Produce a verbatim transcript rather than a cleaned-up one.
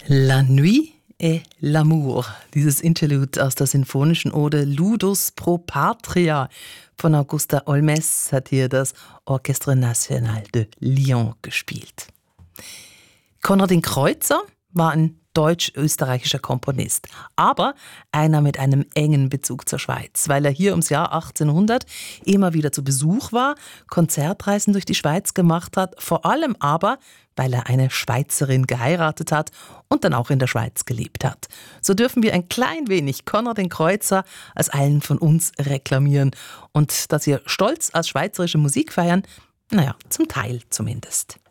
La Nuit et l'amour, dieses Interlude aus der sinfonischen Ode Ludus pro Patria von Augusta Olmes hat hier das Orchestre National de Lyon gespielt. Konradin Kreutzer war ein deutsch-österreichischer Komponist, aber einer mit einem engen Bezug zur Schweiz, weil er hier ums Jahr achtzehnhundert immer wieder zu Besuch war, Konzertreisen durch die Schweiz gemacht hat, vor allem aber, weil er eine Schweizerin geheiratet hat und dann auch in der Schweiz gelebt hat. So dürfen wir ein klein wenig Konradin Kreutzer als einen von uns reklamieren und dass wir stolz als schweizerische Musik feiern, naja, zum Teil zumindest.